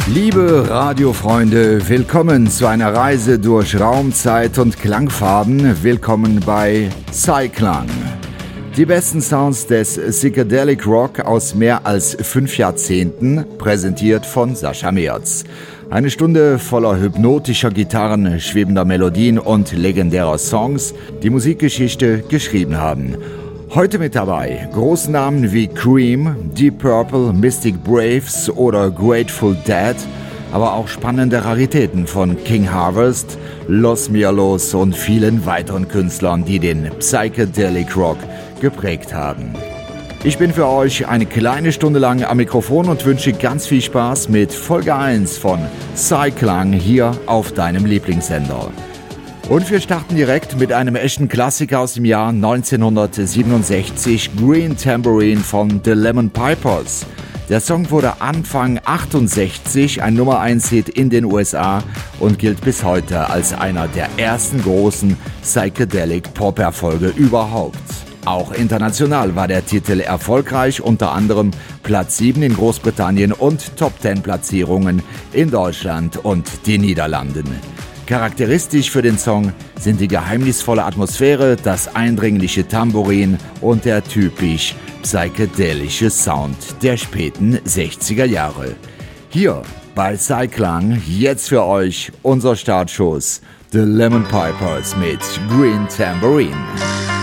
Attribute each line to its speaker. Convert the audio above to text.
Speaker 1: Liebe Radiofreunde, willkommen zu einer Reise durch Raum, Zeit und Klangfarben. Willkommen bei Psyklang. Die besten Sounds des Psychedelic Rock aus mehr als 5 Jahrzehnten, präsentiert von Sascha Meerz. Eine Stunde voller hypnotischer Gitarren, schwebender Melodien und legendärer Songs, die Musikgeschichte geschrieben haben. Heute mit dabei große Namen wie Cream, Deep Purple, Mystic Braves oder Grateful Dead, aber auch spannende Raritäten von King Harvest, Los Mialos und vielen weiteren Künstlern, die den Psychedelic Rock geprägt haben. Ich bin für euch eine kleine Stunde lang am Mikrofon und wünsche ganz viel Spaß mit Folge 1 von Psyklang hier auf deinem Lieblingssender. Und wir starten direkt mit einem echten Klassiker aus dem Jahr 1967, Green Tambourine von The Lemon Pipers. Der Song wurde Anfang 68 ein Nummer-1-Hit in den USA und gilt bis heute als einer der ersten großen Psychedelic-Pop-Erfolge überhaupt. Auch international war der Titel erfolgreich, unter anderem Platz 7 in Großbritannien und Top-10-Platzierungen in Deutschland und den Niederlanden. Charakteristisch für den Song sind die geheimnisvolle Atmosphäre, das eindringliche Tambourin und der typisch psychedelische Sound der späten 60er Jahre. Hier bei Psyklang jetzt für euch unser Startschuss, The Lemon Pipers mit Green Tambourine.